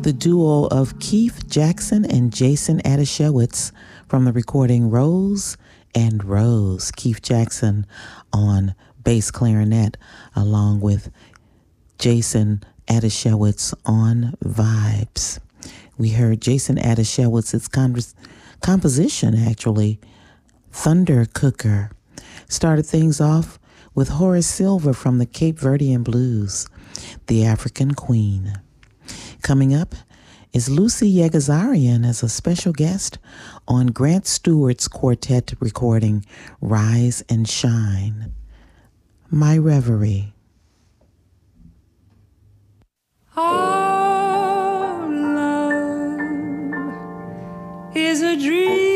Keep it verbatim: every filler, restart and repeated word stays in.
The duo of Keith Jackson and Jason Adashewitz from the recording Rose and Rose. Keith Jackson on bass clarinet along with Jason Adashewitz on vibes. We heard Jason Adashewitz's con- composition, actually, Thunder Cooker. Started things off with Horace Silver from the Cape Verdean Blues, The African Queen. Coming up is Lucy Yegazarian as a special guest on Grant Stewart's quartet recording Rise and Shine. My Reverie. Our love is a dream